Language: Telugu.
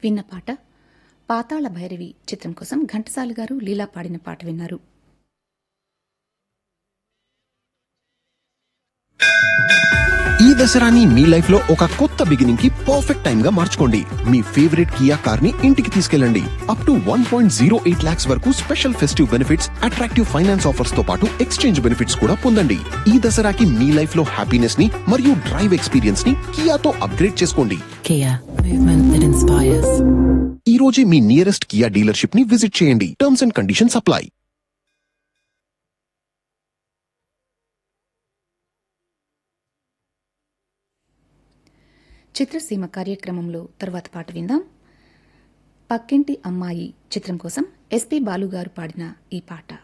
విన్న పాట పాతాళ భైరవి చిత్రం కోసం ఘంటసాల గారు లీలా పాడిన పాట విన్నారు. ఈ దసరాని మీ లైఫ్ లో ఒక కొత్త బిగినింగ్ కి పర్ఫెక్ట్ టైం గా మార్చుకోండి. మీ ఫేవరెట్ కియా కార్ ని ఇంటికి తీసుకెళ్ళండి. అప్ టు 1.08 lakhs వరకు special festive benefits, attractive finance offers తో పాటు ఎక్స్చేంజ్ బెనిఫిట్స్ కూడా పొందండి. ఈ దసరాకి మీ లైఫ్ లో హ్యాపీనెస్ ని మరియు డ్రైవ్ ఎక్స్పీరియన్స్ ని కియాతో అప్గ్రేడ్ చేసుకోండి. Kia, movement that inspires. ఈ రోజే మీ నియరెస్ట్ కియా డీలర్షిప్ ని విజిట్ చేయండి. Terms and conditions apply. చిత్రసీమ కార్యక్రమంలో తర్వాత పాట విందాం. పక్కింటి అమ్మాయి చిత్రం కోసం ఎస్పి బాలు గారు పాడిన ఈ పాట.